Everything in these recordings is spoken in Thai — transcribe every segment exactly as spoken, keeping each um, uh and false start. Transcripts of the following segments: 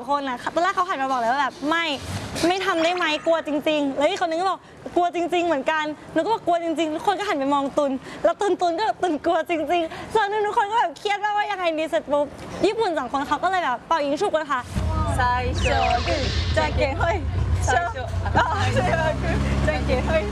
คนอ่ะตอนแรกเขาหันมาบอกเลยว่าแบบไม่ไม่ทำได้ไหมกลัวจริงๆแล้วอีกคนนึงก็บอกกลัวจริงๆเหมือนกันหนูก็บอกกลัวจริงๆทุกคนก็หันไปมองตุนแล้วตุนตุนก็ตุนกลัวจริงๆส่วนนึงทุกคนก็แบบเครียดว่าว่ายังไงดีเสร็จปุ๊บญี่ปุ่นสองคนเขาก็เลยแบบเป่ายิงฉุบกันค่ะ最初グーじゃんけんほい最初あ最初はグーじゃんけんほい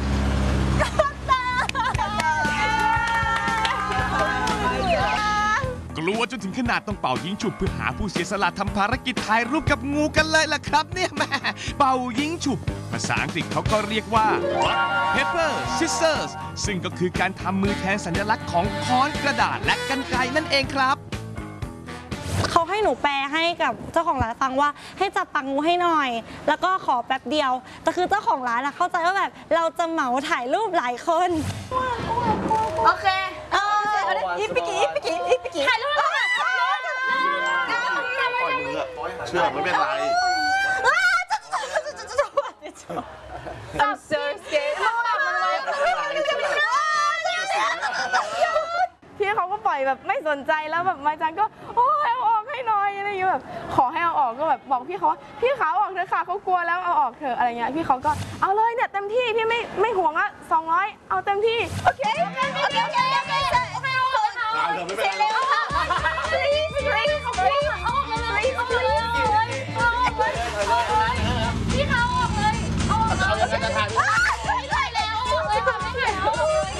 กลัวจนถึงขนาดต้องเป่ายิงฉุบเพื่อหาผู้เสียสละทำภารกิจถ่ายรูปกับงูกันเลยล่ะครับเนี่ยแม่เป่ายิงฉุบภาษาอังกฤษเขาก็เรียกว่า paper scissors ซึ่งก็คือการทำมือแทนสัญลักษณ์ของค้อนกระดาษและกรรไกรนั่นเองครับเขาให้หนูแปลให้กับเจ้าของร้านฟังว่าให้จับปังงูให้หน่อยแล้วก็ขอแป๊บเดียวแต่คือเจ้าของร้านอะเข้าใจว่าแบบเราจะเหมาถ่ายรูปหลายคนโอเคอีปิกิอีปิกิอีปิกิถ่ายรูปแล้วปล่อยมือเชื่อไม่เป็นไร I'm so scared พี่เขาก็ปล่อยแบบไม่สนใจแล้วแบบมาจังก็โอ้ยเอาออกให้หน่อยอะไรอย่างเงี้ยแบบขอให้เอาออกก็แบบบอกพี่เขาว่าพี่เขาออกเถอะค่ะเขากลัวแล้วเอาออกเถอะอะไรเงี้ยพี่เขาก็เอาเลยเนี่ยเต็มที่พี่ไม่ไม่ห่วงอะสองร้อยเอาเต็มที่โอเคโอเคโอเคโอเคโอเคให้เอาเลยค่ะเสร็จแล้วค่ะพี่เขาออกเลยเอาออกเลยไม่ได้แล้วออกเลยค่ะไม่ได้แล้วออกเลย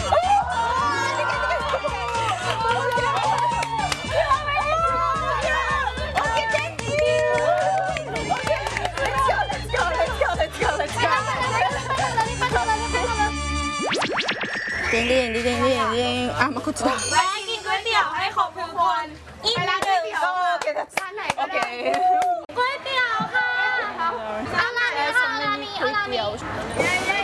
เด้งเด้งเด้งเด้งเด้งเด้งอ่ะมาคุยจ้าแวะกินก๋วยเตี๋ยวให้ครบทุกคนอีกหนึ่งร้านไหนก็ได้ก๋วยเตี๋ยวค่ะเอาร้านนี้ค่ะร้านนี้เอาร้านนี้